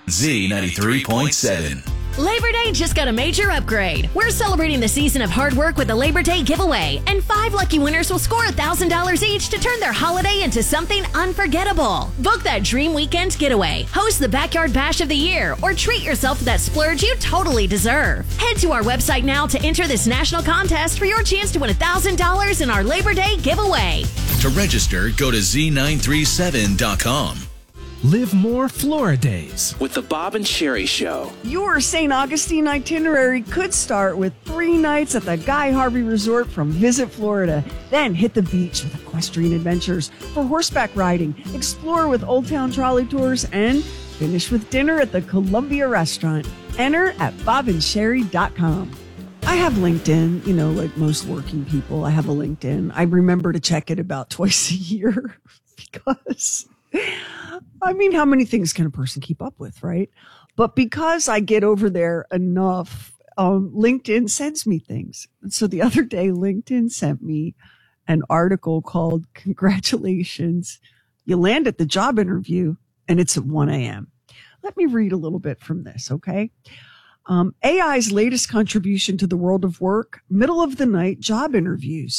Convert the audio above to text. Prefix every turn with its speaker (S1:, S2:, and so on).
S1: Z93.7.
S2: Labor Day just got a major upgrade. We're celebrating the season of hard work with a Labor Day giveaway, and 5 lucky winners will score $1,000 each to turn their holiday into something unforgettable. Book that dream weekend getaway, host the Backyard Bash of the Year, or treat yourself to that splurge you totally deserve. Head to our website now to enter this national contest for your chance to win $1,000 in our Labor Day giveaway.
S1: To register, go to z937.com.
S3: Live more Flora Days
S4: with the Bob and Sherry Show.
S5: Your St. Augustine itinerary could start with 3 nights at the Guy Harvey Resort from Visit Florida. Then hit the beach with equestrian adventures for horseback riding, explore with Old Town Trolley Tours, and finish with dinner at the Columbia Restaurant. Enter at bobandsherry.com. I have LinkedIn, like most working people. I have a LinkedIn. I remember to check it about twice a year because... how many things can a person keep up with, right? But because I get over there enough, LinkedIn sends me things. And so the other day, LinkedIn sent me an article called "Congratulations, you landed the job interview," and it's at 1 a.m. Let me read a little bit from this, okay? AI's latest contribution to the world of work, middle of the night job interviews.